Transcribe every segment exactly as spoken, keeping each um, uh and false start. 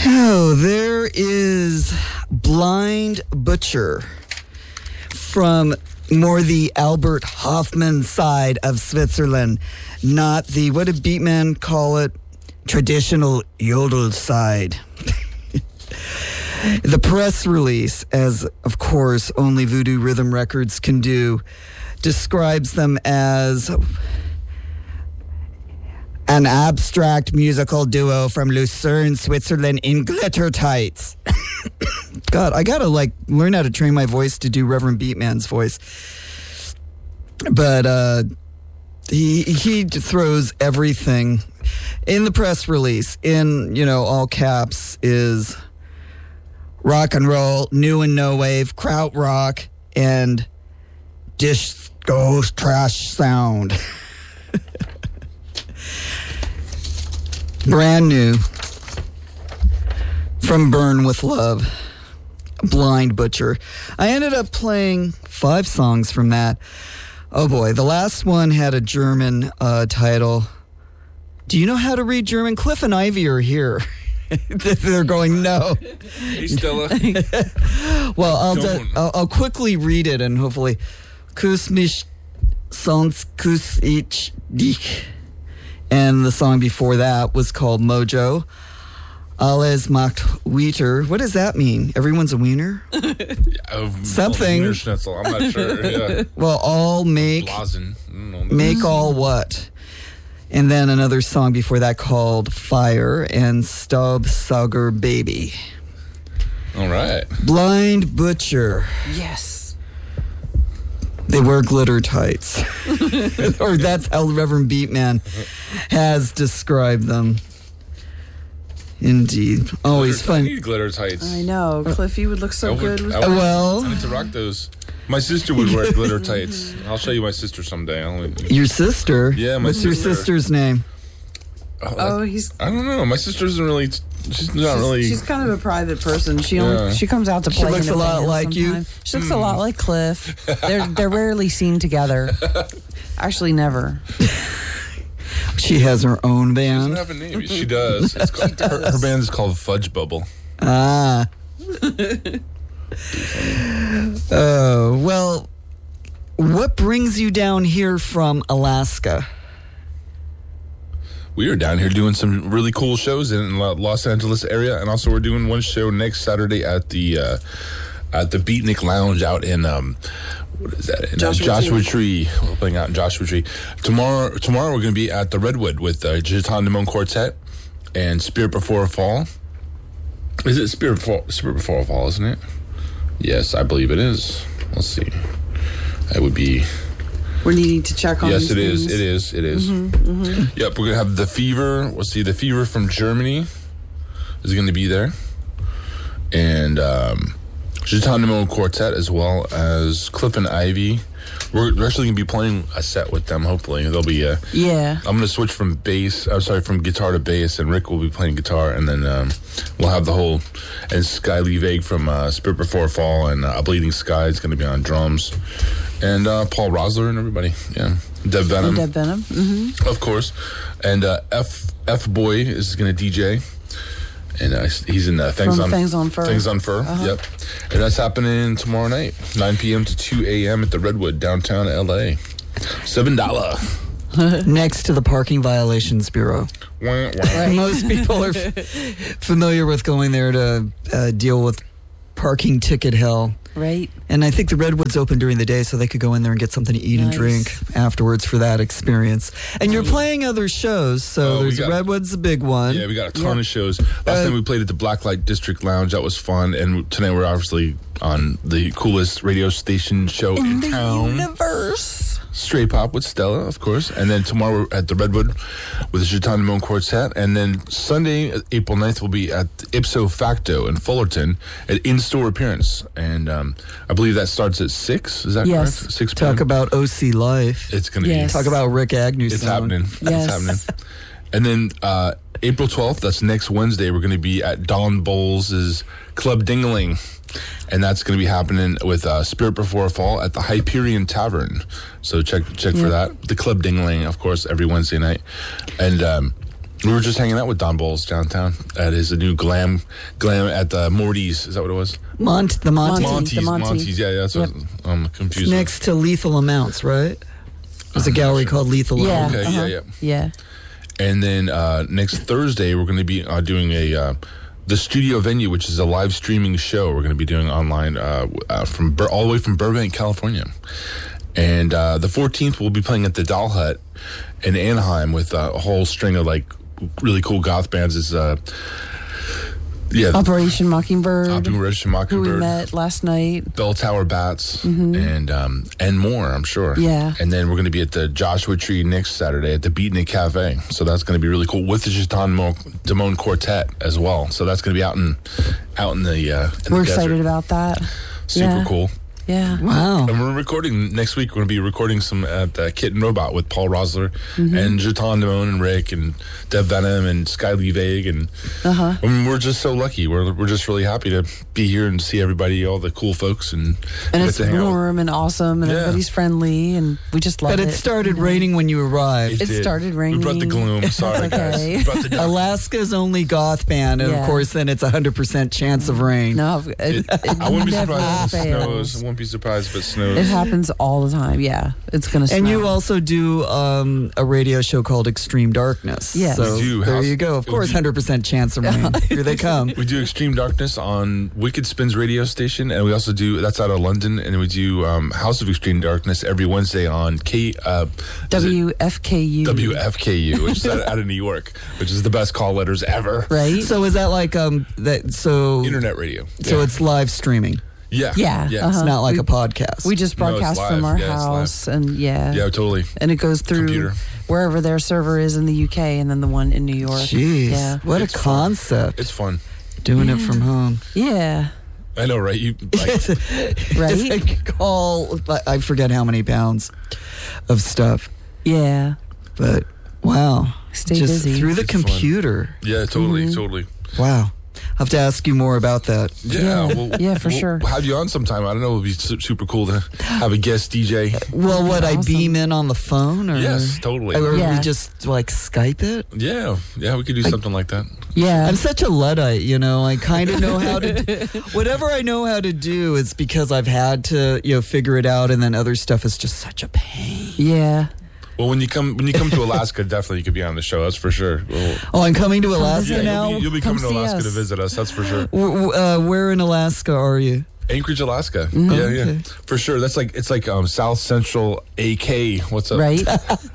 Oh, there is Blind Butcher from more the Albert Hoffman side of Switzerland, not the, what did Beatman call it? Traditional yodel side. The press release, as of course only Voodoo Rhythm Records can do, describes them as an abstract musical duo from Lucerne, Switzerland in glitter tights. God, I gotta like learn how to train my voice to do Reverend Beatman's voice. But uh, he he throws everything in the press release in, you know, all caps is rock and roll, new and no wave, krautrock, and disco trash sound. Brand new from Burn With Love, Blind Butcher. I ended up playing five songs from that. Oh boy, the last one had a German uh, title. Do you know how to read German? Cliff and Ivy are here. They're going, no. Hey, Stella. Well, I'll, do, I'll I'll quickly read it and hopefully. Kuss mich, sonst kuss ich dich. And the song before that was called Mojo. Alles macht Wieter. What does that mean? Everyone's a wiener? Yeah, Something. Wiener Schnitzel. I'm not sure. Yeah. Well, all make Blasen. I don't know. make all what? And then another song before that called Fire and Staubsauger Baby. All right. Blind Butcher. Yes. They wear glitter tights. Or that's how Reverend Beatman has described them. Indeed. Always Glitter- I fun. need glitter tights. I know. Cliffy would look so I would- good with I would- Well, I need to rock those. My sister would wear glitter tights. I'll show you my sister someday. I'll, your sister? Yeah, my What's your sister. sister's name? oh, Oh, that- he's I don't know. My sister isn't really. She's not she's, really. she's kind of a private person. She only Yeah. she comes out to She play. looks in a lot band like you. sometime. She looks a lot like Cliff. They're they're rarely seen together. Actually, never. She has her own She doesn't band. have a name. She does. It's called, Her, her band is called Fudge Bubble. Ah. Oh, well, what brings you down here from Alaska? We are down here doing some really cool shows in Lo- Los Angeles area, and also we're doing one show next Saturday at the uh, at the Beatnik Lounge out in um, what is that? In, uh, Joshua Joshua Tree. We're playing out in Joshua Tree tomorrow. Tomorrow we're going to be at the Redwood with uh, Jetan Demone Quartet and Spirit Before a Fall. Is it Spirit Before Spirit Before a Fall? Isn't it? Yes, I believe it is. Let's see. That would be. We're needing to check on. Yes, these it is. things. It is. It is. Mm-hmm, mm-hmm. Yep, we're gonna have the Fever. Let's see, the Fever from Germany is gonna be there, and um, Jetan Demone Quartet as well as Cliff and Ivy. We're, we're actually gonna be playing a set with them. Hopefully, they'll be. Uh, Yeah. I'm gonna switch from bass. I'm sorry, from guitar to bass, and Rick will be playing guitar, and then um, we'll have the whole. And Sky Lee Vague from uh, Spirit Before Fall and uh, A Bleeding Sky is gonna be on drums. And uh, Paul Rosler and everybody, yeah. Deb Venom, Deb Venom, mm-hmm. of course. And uh, F F Boy is going to D J, and uh, he's in uh, Things From on Things on Fur. Things on Fur. Uh-huh. Yep. And that's happening tomorrow night, nine p.m. to two a.m. at the Redwood downtown L A. Seven dollar. Next to the Parking Violations Bureau. Wah, wah. Most people are f- familiar with going there to uh, deal with parking ticket hell. Right. And I think the Redwood's open during the day, so they could go in there and get something to eat and Nice. drink afterwards for that experience. And you're playing other shows, so Oh, we there's got- Redwood's a big one. Yeah, we got a ton Yep. of shows. Last Uh, time we played at the Blacklight District Lounge. That was fun. And tonight we're obviously on the coolest radio station show in, In the town. universe. Straight Pop with Stella, of course. And then tomorrow we're at the Redwood with the Jetan Demone Quartet. And then Sunday, April ninth, we'll be at Ipso Facto in Fullerton at in-store appearance. And um, I believe that starts at six. Is that Yes. correct? six p.m. Talk about O C Life. It's going to Yes. be... Talk about Rick Agnew It's song. happening. Yes. It's happening. And then uh, April twelfth, that's next Wednesday, we're going to be at Don Bowles' Club Dingling. And that's going to be happening with uh, Spirit Before a Fall at the Hyperion Tavern. So check check for Yeah. that. The Club Dingling, of course, every Wednesday night. And um, We were just hanging out with Don Bowles downtown at his new glam, glam at the Morty's. Is that what it was? Mont, the Monty. Monty. Monty's, the Monty. Monty's. Yeah, yeah. That's Yep. what I'm confused. It's next to Lethal Amounts, right? There's a gallery called Lethal Yeah. Amounts. Okay, uh-huh. yeah, yeah. Yeah. And then uh, next Thursday, we're going to be uh, doing a uh, the studio venue, which is a live streaming show. We're going to be doing online uh, uh, from Bur- all the way from Burbank, California. And uh, the fourteenth, we'll be playing at the Doll Hut in Anaheim with uh, a whole string of like really cool goth bands. Is uh, yeah, Operation Mockingbird, Operation who we Mockingbird, met last night. Bell Tower Bats, and um, and more, I'm sure. Yeah. And then we're going to be at the Joshua Tree next Saturday at the Beatnik Cafe. So that's going to be really cool with the Jeton Damone Quartet as well. So that's going to be out in out in the uh, in We're the excited desert. about that. Super Yeah. cool. Yeah. Wow. And we're recording next week. We're going to be recording some at uh, Kitten Robot with Paul Rosler and Jeton Damone and Rick and Deb Venom and Sky Lee Vague and Uh-huh. I mean, we're just so lucky. We're we're just really happy to be here and see everybody, all the cool folks, and And get it's to hang out. warm and awesome, and Yeah. everybody's friendly, and we just love But it. it started you know? raining when you arrived. It did. started We brought the raining. gloom. Sorry, It's okay. guys. Brought the dark. Alaska's only goth band, and Yeah. of course, then it's a hundred percent chance of rain. No, it, it, it I wouldn't be never surprised if it fails. snows. I wouldn't be surprised if it snows. It happens all the time. Yeah, it's gonna. And snow. you also do um, a radio show called Extreme Darkness. Yes. So We do. there How's- you go. Of we course, do- hundred percent chance of rain. Here they come. We do Extreme Darkness on Wicked Spins radio station, and we also do that's out of London, and we do um, House of Extreme Darkness every Wednesday on K uh, is it W F K U. W F K U, which is out, out of New York, which is the best call letters ever. Right. So is that like um that? So Internet radio. so yeah. it's live streaming. yeah, Yeah, yeah, It's uh-huh. not like We- a podcast. we just No, it's broadcast live. from our Yeah, it's live. house, and yeah, yeah, totally. and it goes through Computer. wherever their server is in the U K, and then the one in New York. Jeez, Yeah. what It's a fun. concept! It's fun. Doing it from home. Yeah. I know, right? You like, It's Right. like call. I forget how many pounds of stuff, Yeah. but wow, Stay just busy. through the It's fun. computer. yeah, totally, Mm-hmm. totally. Wow, I have to ask you more about that. Yeah, Yeah. We'll, Yeah, for we'll sure. have you on sometime. I don't know. It would be su- super cool to have a guest D J. Well, would I Awesome. beam in on the phone, or Yes, totally. or Yeah. we just like Skype it? Yeah, yeah, we could do something like that. Yeah. I'm such a Luddite, you know. I kind of know how to. Do, whatever I know how to do is because I've had to, you know, figure it out, and then other stuff is just such a pain. yeah. Well, when you come when you come to Alaska, definitely you could be on the show. That's for sure. We'll, Oh, I'm coming to Alaska visit. now. you'll be, you'll be Come coming to see Alaska us. to visit us. That's for sure. W- w- uh, where in Alaska are you? Anchorage, Alaska. Yeah, yeah, Okay. for sure. That's like it's like um, South Central A K. What's up? Right.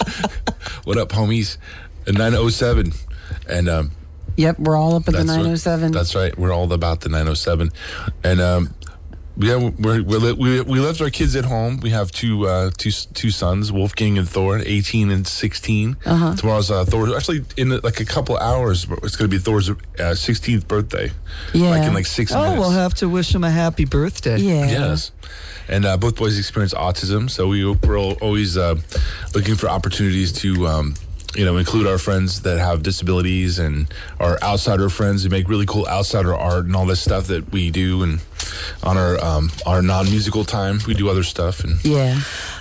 What up, homies? And nine oh seven, and um, Yep. We're all up at the that's nine what- oh seven. That's right. We're all about the nine oh seven, and um, yeah, we're, we're li- we we left our kids at home. We have two uh, two two sons, Wolfgang and Thor, eighteen and sixteen. Uh-huh. Tomorrow's uh, Thor. Actually, in like a couple hours, it's going to be Thor's uh, sixteenth birthday. Yeah. Like in like six Oh, minutes. we'll have to wish him a happy birthday. Yeah. Yes. And uh, both boys experience autism, so we, we're always uh, looking for opportunities to, um, you know, include our friends that have disabilities and our outsider friends who make really cool outsider art and all this stuff that we do. And on our um, our non-musical time, we do other stuff. And Yeah.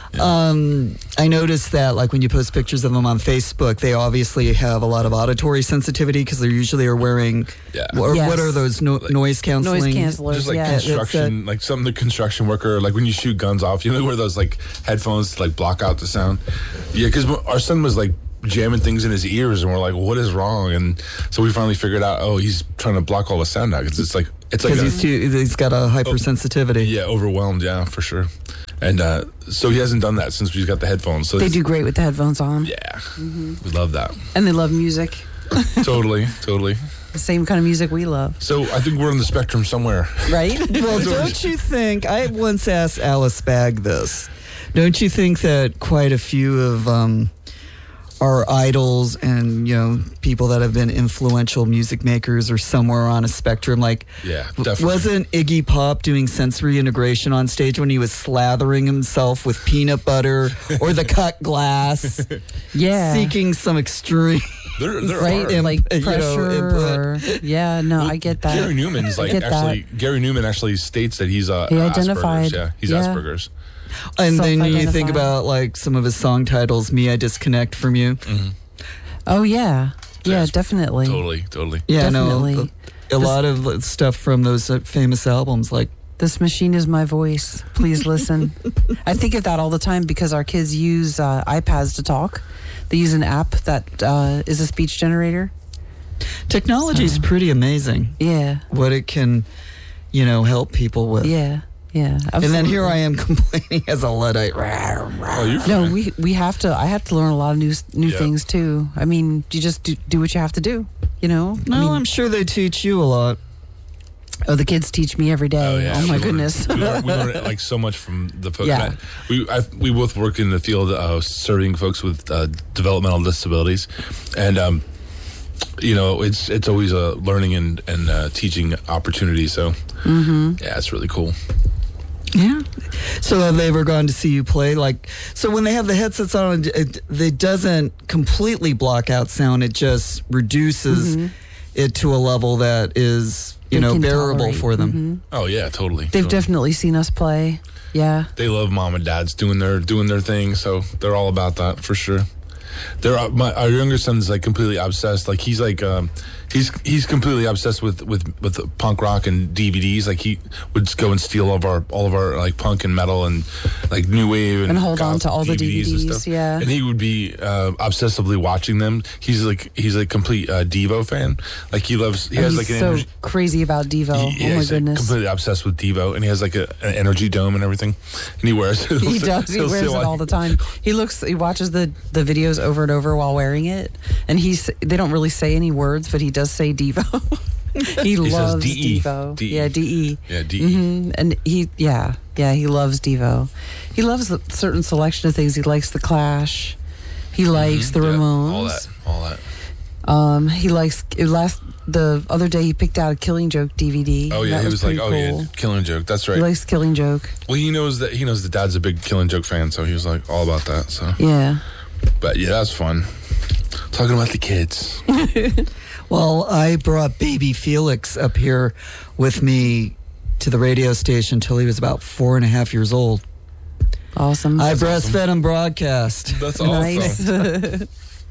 Um, I noticed that, like, when you post pictures of them on Facebook, they obviously have a lot of auditory sensitivity because they usually are wearing. Yeah. Or Yes. what are those no, noise canceling? Noise cancelers. just like yeah. that's construction, like some the construction worker, like when you shoot guns off, you know, wear those like headphones to like block out the sound. Yeah, because our son was like jamming things in his ears, and we're like, "What is wrong?" And so we finally figured out, oh, he's trying to block all the sound out because it's like it's like Because a, he's too, he's got a hypersensitivity. yeah, overwhelmed, yeah, for sure. And uh, so he hasn't done that since we've got the headphones. So They it's- do great with the headphones on. yeah, we love that. And they love music. Totally, totally. The same kind of music we love. So I think we're on the spectrum somewhere. Right? Well, don't you think? I once asked Alice Bagg this. Don't you think that quite a few of um, our idols and, you know, people that have been influential music makers are somewhere on a spectrum? Like, Yeah, w- definitely. wasn't Iggy Pop doing sensory integration on stage when he was slathering himself with peanut butter or the cut glass, Yeah. seeking some extreme? There, there right? are. Im- Like you know, pressure. input. or, yeah, no, I get that. Gary Newman's like get that. actually. Gary Newman actually states that he's uh, He uh, identified. Asperger's. Yeah, he's Yeah. Asperger's. And then you think Self-identified. about like some of his song titles, "Me, I Disconnect from You." Oh, yeah. Yeah, Yes. definitely. Totally, totally. Yeah, Definitely. no, a, a lot of stuff from those uh, famous albums, like This machine is my voice. Please listen. I think of that all the time because our kids use uh, iPads to talk. They use an app that uh, is a speech generator. technology is So- pretty amazing. Yeah, What it can, you know, help people with. yeah, yeah. And Absolutely. then here I am complaining as a Luddite. Oh, you're No, fine. we we have to. I have to learn a lot of new new Yeah. things too. I mean, you just do, do what you have to do. You know. No, I mean, I'm sure they teach you a lot. oh, the kids teach me every day. Oh, yeah. Oh We my learn- goodness. we, learn, we learn like so much from the folks. Yeah. We I, we both work in the field of serving folks with uh, developmental disabilities, and um, you know, it's it's always a learning and and uh, teaching opportunity. So Mm-hmm. yeah, it's really cool. Yeah. So have they ever gone to see you play? Like, so when they have the headsets on, it, it doesn't completely block out sound. It just reduces it to a level that is, you They know, can bearable tolerate. for them. Mhm. Oh yeah, totally. They've So definitely seen us play. Yeah. they love mom and dad's doing their doing their thing, so they're all about that for sure. They're uh, my our younger son's like completely obsessed. Like he's like um, he's he's completely obsessed with, with, with punk rock and D V Ds. Like he would just go and steal all of our all of our like punk and metal and like new wave and, And hold on goth to all the D V Ds and D V Ds, stuff. yeah. And he would be uh, obsessively watching them. He's like he's a complete uh, Devo fan. Like he loves he And has he's like an so energy. crazy about Devo. He- oh yeah, my he's, like, goodness. completely obsessed with Devo, and he has like a, an energy dome and everything, and he wears it. He does. He He'll wears say, it all the time. He looks. He watches the the videos over and over while wearing it, and he's. They don't really say any words, but he does say Devo. he, says loves D E. Devo. D E. Yeah, D E. Yeah, D E. hmm And he, yeah, yeah, he loves Devo. He loves a certain selection of things. He likes the Clash. He likes the Yeah, Ramones. all that, all that. Um, he likes last the other day he picked out a Killing Joke D V D. Oh yeah, That he was like, pretty oh yeah, cool. Killing Joke. That's He right. likes Killing Joke. Well, he knows that he knows the dad's a big Killing Joke fan, so he was like all about that. So, Yeah. but yeah, that's fun. Talking about the kids. Well, I brought baby Felix up here with me to the radio station till he was about four and a half years old. Awesome. I breastfed him broadcast That's awesome. Nice.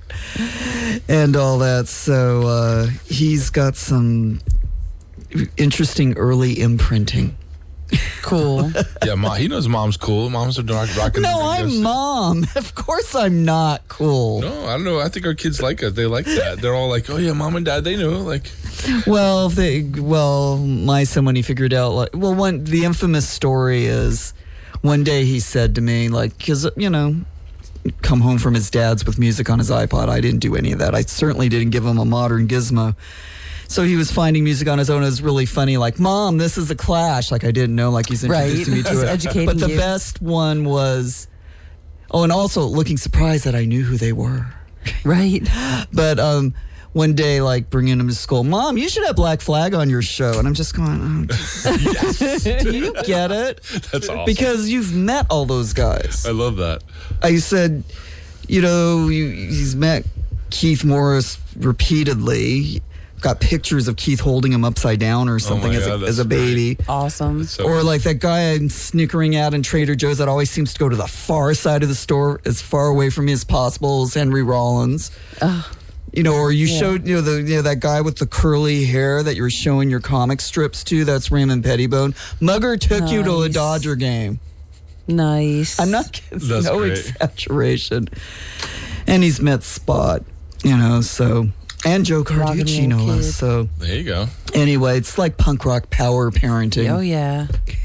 and all that. So uh, he's got some interesting early imprinting. Cool. Yeah, mom, he knows mom's cool. Mom's are rock, rocking. No, the I'm radios. mom. Of course I'm not cool. No, I don't know. I think our kids like it. They like that. They're all like, oh yeah, mom and dad, they know. Like, Well, if they well, my son when he figured out like well, one the infamous story is one day he said to me like because you know come home from his dad's with music on his iPod. I didn't do any of that. I certainly didn't give him a modern gizmo. So he was finding music on his own. It was really funny. Like, Mom, this is a Clash. Like I didn't know. Like he's introducing Right. me to He's it. educating But the you. best one was oh, and also looking surprised that I knew who they were. Right. But um, one day, like bringing him to school, Mom, you should have Black Flag on your show, and I'm just going, oh, do you get it? that's awesome. Because you've met all those guys. I love that. I said, you know, you, he's met Keith Morris repeatedly. Got pictures of Keith holding him upside down or something my as, God, a, that's as a baby. Awesome. So Or like that guy I'm snickering at in Trader Joe's that always seems to go to the far side of the store, as far away from me as possible, is Henry Rollins. You know, or you Yeah. showed you know the you know that guy with the curly hair that you were showing your comic strips to. That's Raymond Pettibone. Mugger took you to a Nice. Dodger game. Nice. I'm not kidding. That's no great. exaggeration. And he's met Spot. You know, so and Joe Rockin' Carducci, no little less. kid. So there you go. anyway, it's like punk rock power parenting. Oh yeah.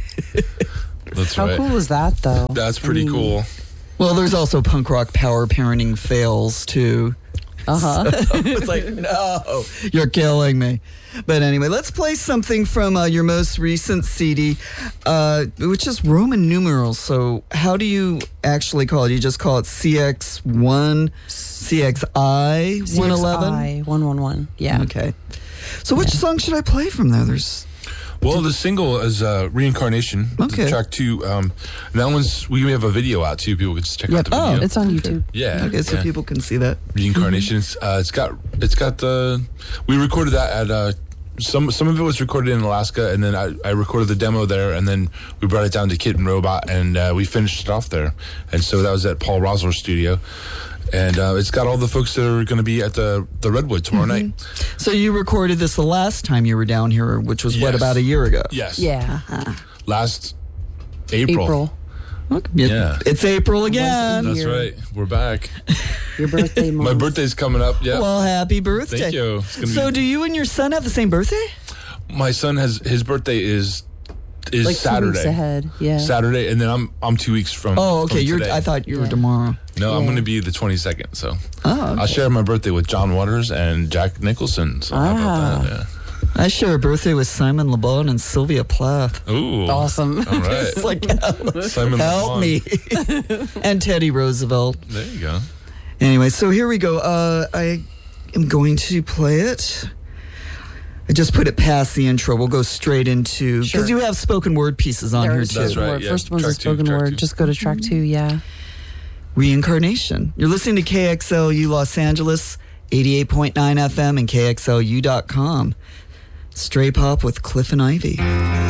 That's How right. cool is that though? That's pretty I mean, cool. Well, there's also punk rock power parenting fails too. Uh huh. It's like, no, you're killing me. But anyway, let's play something from uh, your most recent C D, uh, which is Roman numerals. So how do you actually call it? You just call it C X one, C X I one eleven? one one one. Yeah. Okay. So which song should I play from there? There's Well, the single is uh, Reincarnation. Okay. Track two. Um, that one's, we have a video out too. People can just check out the Oh, video. It's on YouTube. yeah. okay, so yeah. people can see that. Reincarnation. It's, uh, it's got, it's got the, we recorded that at, uh, some, some of it was recorded in Alaska, and then I, I recorded the demo there, and then we brought it down to Kit and Robot, and uh, we finished it off there. And so that was at Paul Rosler's studio. And uh, it's got all the folks that are going to be at the, the Redwood tomorrow Mm-hmm. night. So you recorded this the last time you were down here, which was what, Yes. about a year ago? Yes. Yeah. Last April. April. Okay. Yeah. It's April again. Wasn't That's Year. right. We're back. Your birthday month. My birthday's coming up. Yeah. Well, happy birthday. Thank you. It's gonna So be- do you and your son have the same birthday? My son has his birthday is is like Saturday. two weeks ahead. Yeah. Saturday, and then I'm I'm two weeks from. Oh, okay. from You're. today. I thought you were Yeah. tomorrow. No, I'm Yeah. going to be the twenty-second. So Oh, okay. I'll share my birthday with John Waters and Jack Nicholson. So how Ah. about that? I share a birthday with Simon Le Bon and Sylvia Plath. Yeah. Ooh. Awesome. All right. It's like, Simon help LeBlanc. me. And Teddy Roosevelt. There you go. Anyway, so here we go. Uh, I am going to play it. I just put it past the intro. We'll go straight into, because Sure. you have spoken word pieces on There here is too. That's spoken right, word. yeah. First one's a Track two, spoken track word. two. Just go to track two. Yeah. Reincarnation. You're listening to K X L U Los Angeles, eighty-eight point nine F M and K X L U dot com. Stray Pop with Cliff and Ivy.